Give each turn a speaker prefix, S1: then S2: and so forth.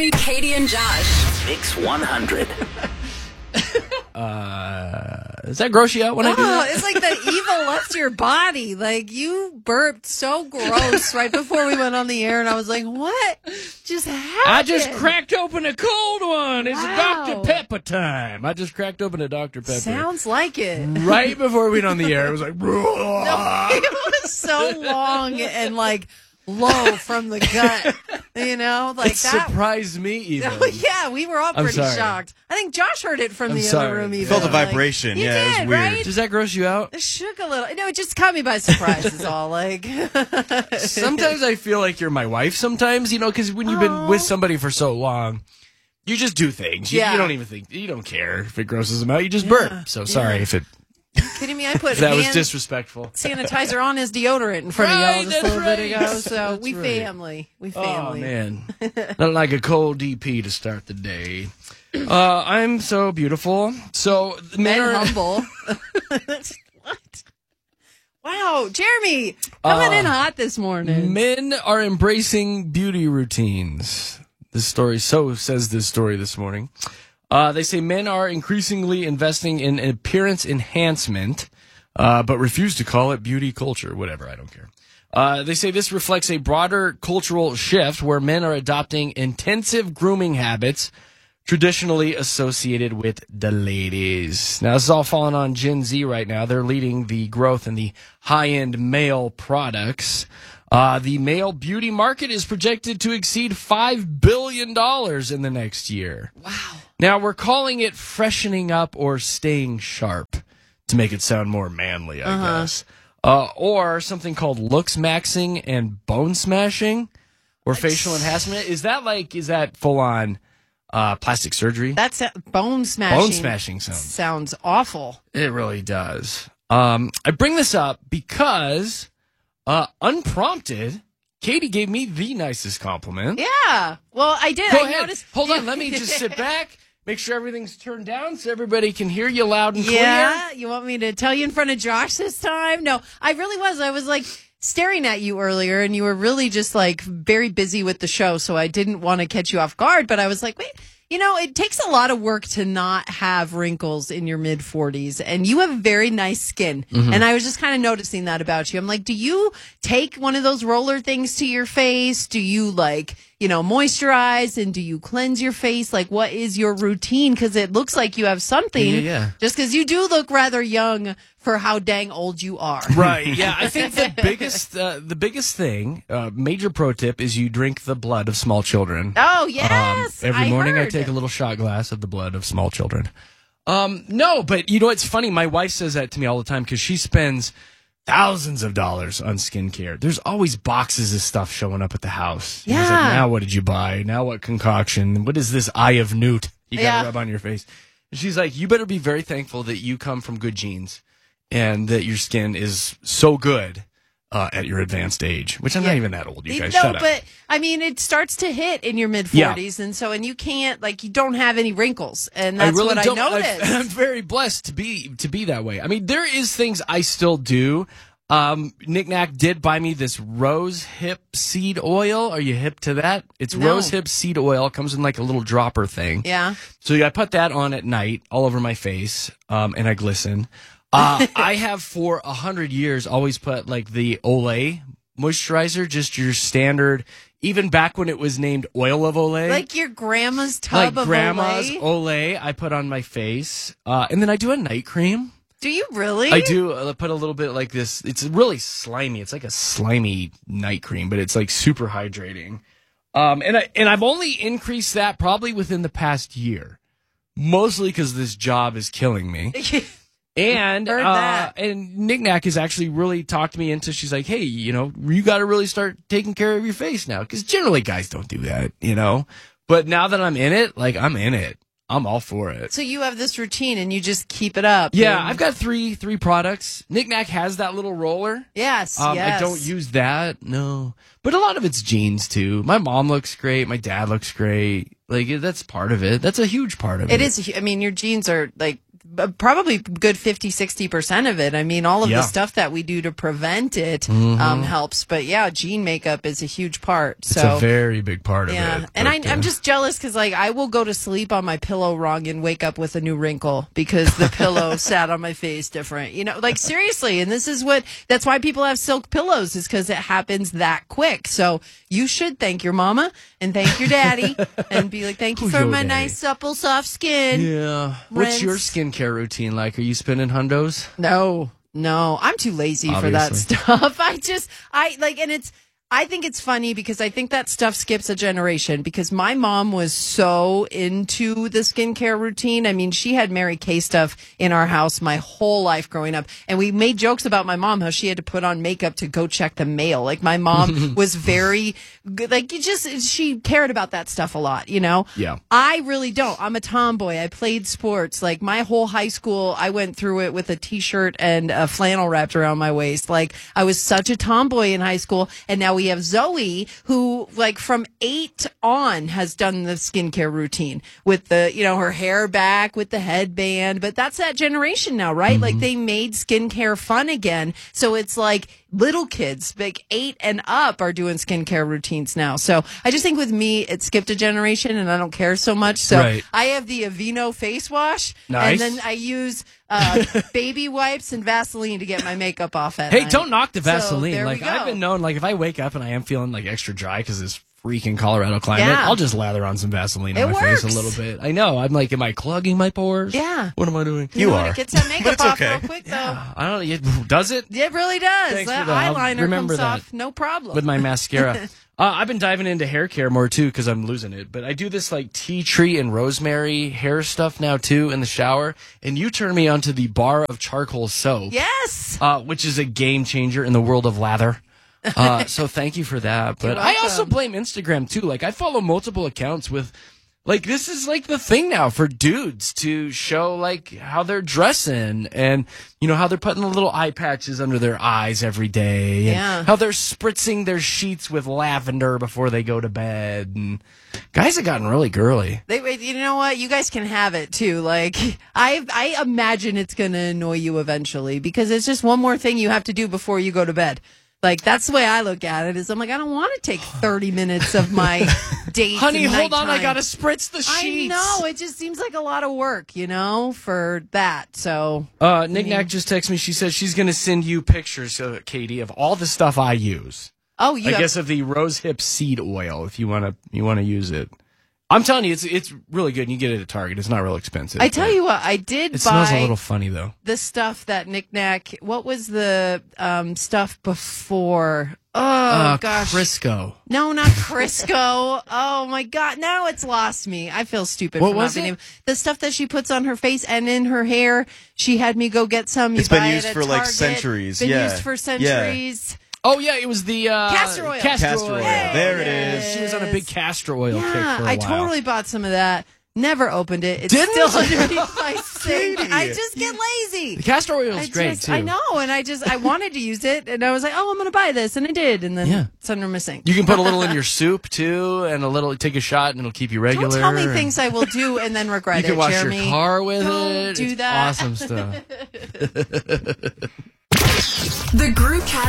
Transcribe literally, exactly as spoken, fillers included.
S1: Katie and Josh.
S2: Mix one hundred.
S3: uh, does that gross you out when
S4: oh,
S3: I do that?
S4: It's like the evil left your body. Like, you burped so gross right before we went on the air, and I was like, what just happened?
S3: I just cracked open a cold one. It's
S4: Wow.
S3: Doctor Pepper time. I just cracked open a Doctor Pepper.
S4: Sounds like it.
S3: Right before we went on the air, it was like,
S4: No, it was so long and, like, low from the gut. You know? Like
S3: it
S4: that.
S3: surprised me even.
S4: Oh, yeah, we were all
S3: I'm
S4: pretty
S3: sorry.
S4: shocked. I think Josh heard it from
S3: I'm
S4: the
S3: sorry.
S4: other room even.
S5: Felt a
S4: Like,
S5: vibration.
S4: you
S5: Yeah, it was
S4: did,
S5: weird.
S4: right?
S3: Does that gross you out?
S4: It shook a little. No, it just caught me by surprise is all. Like,
S3: Sometimes I feel like you're my wife sometimes, you know, because when you've been
S4: Oh.
S3: with somebody for so long, you just do things. You,
S4: Yeah.
S3: you don't even think, you don't care if it grosses them out. You just burp. So sorry
S4: Yeah.
S3: if it
S4: kidding me? I put
S3: if that was
S4: hand
S3: disrespectful.
S4: sanitizer on his deodorant in front
S3: Right,
S4: of y'all just a
S3: that's
S4: little bit
S3: right.
S4: ago. So
S3: That's
S4: we
S3: right.
S4: family. We family.
S3: Oh, man. Not like a cold D P to start the day. Uh, I'm so beautiful. So, men
S4: And
S3: are,
S4: humble. What? Wow, Jeremy, coming
S3: Uh,
S4: in hot this morning.
S3: men are embracing beauty routines. This story, so says this story this morning. Uh, they say men are increasingly investing in appearance enhancement, uh, but refuse to call it beauty culture. Whatever, I don't care. Uh, they say this reflects a broader cultural shift where men are adopting intensive grooming habits traditionally associated with the ladies. Now, this is all falling on Gen Z right now. They're leading the growth in the high-end male products. Uh, the male beauty market is projected to exceed five billion dollars in the next year.
S4: Wow.
S3: Now, we're calling it freshening up or staying sharp to make it sound more manly, I
S4: Uh-huh.
S3: guess. Uh, or something called looks maxing and bone smashing or facial enhancement. Is that like, is that full on uh, plastic surgery?
S4: That's a, bone smashing.
S3: Bone smashing sounds.
S4: Sounds awful.
S3: It really does. Um, I bring this up because, uh, unprompted, Katie gave me the nicest compliment.
S4: Yeah. Well, I did.
S3: Go
S4: I
S3: ahead.
S4: noticed.
S3: Hold on. Let me just sit back, make sure everything's turned down so everybody can hear you loud and clear.
S4: Yeah. You want me to tell you in front of Josh this time? No, I really was. I was like staring at you earlier, and you were really just like very busy with the show, so I didn't want to catch you off guard. But I was like, wait. You know, it takes a lot of work to not have wrinkles in your mid forties, and you have very nice skin.
S3: Mm-hmm.
S4: And I was just kind of noticing that about you. I'm like, do you take one of those roller things to your face? Do you like, you know, moisturize, and do you cleanse your face? Like, what is your routine? Because it looks like you have something.
S3: Yeah, yeah.
S4: Just because you do look rather young for how dang old you are.
S3: Right. Yeah. I think the biggest, uh, the biggest thing, uh, major pro tip is you drink the blood of small children.
S4: Oh, yes.
S3: Um, every
S4: I
S3: morning I
S4: heard.
S3: take a little shot glass of the blood of small children. Um, no, but you know, it's funny. My wife says that to me all the time because she spends thousands of dollars on skincare. There's always boxes of stuff showing up at the house. And I was like,
S4: Yeah.
S3: now what did you buy? Now what concoction? What is this eye of newt you got to
S4: Yeah.
S3: rub on your face? And she's like, you better be very thankful that you come from good genes and that your skin is so good uh, at your advanced age, which I'm not
S4: Yeah.
S3: even that old, you guys.
S4: No,
S3: Shut up.
S4: but I mean, it starts to hit in your mid forties, and so and you can't like you don't have any wrinkles, and that's
S3: I really
S4: what
S3: don't.
S4: I
S3: I've-
S4: noticed.
S3: I'm very blessed to be to be that way. I mean, there is things I still do. Um, Knick Knack did buy me this rose hip seed oil. Are you hip to that? It's
S4: No.
S3: rose hip seed oil. It comes in like a little dropper thing.
S4: Yeah.
S3: So I put that on at night all over my face, um, and I glisten. Uh, I have for a hundred years always put like the Olay moisturizer, just your standard, even back when it was named Oil of Olay.
S4: Like your grandma's tub
S3: like
S4: of
S3: grandma's
S4: Olay?
S3: Olay, I put on my face. Uh, and then I do a night cream.
S4: Do you really?
S3: I do uh, put a little bit like this. It's really slimy. It's like a slimy night cream, but it's like super hydrating. Um, and I, and I've only increased that probably within the past year, mostly because this job is killing me. And
S4: Heard
S3: uh,
S4: that.
S3: and Knick Knack has actually really talked me into. She's like, hey, you know, you got to really start taking care of your face now, because generally guys don't do that, you know. But now that I'm in it, like I'm in it. I'm all for it.
S4: So you have this routine and you just keep it up.
S3: Yeah,
S4: and-
S3: I've got three three products. Knick Knack has that little roller.
S4: Yes,
S3: Um,
S4: yes.
S3: I don't use that, no. But a lot of it's genes too. My mom looks great. My dad looks great. Like that's part of it. That's a huge part of it.
S4: It is. I mean, your genes are like b- probably good fifty, sixty percent of it. I mean, all of
S3: Yeah.
S4: the stuff that we do to prevent it
S3: Mm-hmm.
S4: um, helps. But yeah, gene makeup is a huge part. So.
S3: It's a very big part of
S4: Yeah,
S3: it.
S4: and I,
S3: but, uh,
S4: I'm just jealous because, like, I will go to sleep on my pillow wrong and wake up with a new wrinkle because the pillow sat on my face different. You know, like, seriously. And this is what, that's why people have silk pillows, is because it happens that quick. So you should thank your mama and thank your daddy and be like, thank you
S3: Who's
S4: for
S3: your
S4: my
S3: daddy?
S4: nice, supple, soft skin.
S3: Yeah. What's your
S4: Rinse.
S3: skincare routine like? Are you spending hundos?
S4: No, no, I'm too lazy for that
S3: Obviously.
S4: stuff. I just, I like, and it's, I think it's funny because I think that stuff skips a generation because my mom was so into the skincare routine. I mean, she had Mary Kay stuff in our house my whole life growing up. And we made jokes about my mom, how she had to put on makeup to go check the mail. Like my mom was very good. Like you just, she cared about that stuff a lot, you know?
S3: Yeah.
S4: I really don't. I'm a tomboy. I played sports. Like my whole high school, I went through it with a t-shirt and a flannel wrapped around my waist. Like I was such a tomboy in high school. And now we have Zoe, who like from eight on has done the skincare routine with the, you know, her hair back with the headband. But that's that generation now, right? Like they made skincare fun again. So it's like little kids, like eight and up, are doing skincare routines now. So I just think with me, it skipped a generation and I don't care so much. So
S3: Right.
S4: I have the Aveeno face wash.
S3: Nice.
S4: And then I use uh, baby wipes and Vaseline to get my makeup off at
S3: Hey,
S4: night.
S3: don't knock the
S4: So
S3: Vaseline.
S4: there we
S3: like, I've
S4: go.
S3: been known, like, if I wake up and I am feeling, like, extra dry because this freaking Colorado climate,
S4: Yeah.
S3: I'll just lather on some Vaseline
S4: It
S3: on my face
S4: works.
S3: a little bit. I know. I'm like, am I clogging my pores?
S4: Yeah.
S3: What am I doing?
S4: You, know, and it gets that makeup
S2: it's
S4: off
S2: okay.
S4: real quick, though.
S3: I don't know. It- Does it?
S4: It really does.
S3: Thanks
S4: that
S3: for that. I'll
S4: eyeliner
S3: remember
S4: comes
S3: that.
S4: off, no problem.
S3: With my mascara. Uh, I've been diving into hair care more too because I'm losing it. But I do this like tea tree and rosemary hair stuff now too in the shower. And you turn me onto the bar of charcoal soap,
S4: yes.
S3: uh, which is a game changer in the world of lather. Uh, so thank you for that. But
S4: You're
S3: I also
S4: welcome.
S3: blame Instagram too. Like I follow multiple accounts with. Like, this is like the thing now for dudes to show like how they're dressing and, you know, how they're putting the little eye patches under their eyes every day. And
S4: Yeah.
S3: how they're spritzing their sheets with lavender before they go to bed. And guys have gotten really girly.
S4: They, wait, you know what? You guys can have it too. Like I, I imagine it's going to annoy you eventually because it's just one more thing you have to do before you go to bed. Like that's the way I look at it. Is I'm like I don't want to take thirty minutes of my date.
S3: Honey,
S4: and
S3: hold on. I
S4: nighttime.
S3: got to spritz the
S4: I
S3: sheets.
S4: know it just seems like a lot of work, you know, for that. So
S3: Uh, Nick Nack just texted me. She says she's going to send you pictures, uh, Katie, of all the stuff I use.
S4: oh, you
S3: I
S4: have,
S3: guess of the rosehip seed oil if you want to you want to use it. I'm telling you, it's it's really good. You get it at Target. It's not real expensive.
S4: I tell
S3: but
S4: you what, I did
S3: it
S4: buy
S3: smells a little funny though.
S4: the stuff that Nick Nack. What was the um, stuff before? Oh
S3: Uh,
S4: gosh,
S3: Crisco.
S4: no, not Crisco. Oh my God, now it's lost me. I feel stupid.
S3: What
S4: for
S3: was
S4: not being
S3: it?
S4: able- The stuff that she puts on her face and in her hair. She had me go get some. You
S2: It's been
S4: buy it
S2: used
S4: at
S2: for, like,
S4: Target.
S2: centuries.
S4: Been
S2: Yeah.
S4: used for
S2: Yeah.
S4: centuries.
S3: Oh yeah, it was the uh,
S4: Castor oil.
S3: Castor,
S2: Castor oil.
S3: oil.
S2: There it
S3: Yeah,
S2: is.
S3: She was on a big castor oil kick
S4: Yeah,
S3: for a
S4: I
S3: while.
S4: totally bought some of that. Never opened it. It's
S3: Didn't?
S4: still underneath my sink. I just get lazy.
S3: The castor oil
S4: I
S3: is great
S4: just,
S3: too.
S4: I know, and I just I wanted to use it, and I was like, oh, I'm going to buy this, and I did, and then
S3: Yeah.
S4: it's under my sink.
S3: You can put a little in your soup too, and a little take a shot, and it'll keep you regular.
S4: Don't tell me
S3: and
S4: things I will do and then regret
S3: You can
S4: it,
S3: wash
S4: Jeremy.
S3: your car with
S4: Don't
S3: it.
S4: do
S3: It's
S4: that.
S3: awesome stuff.
S1: The group has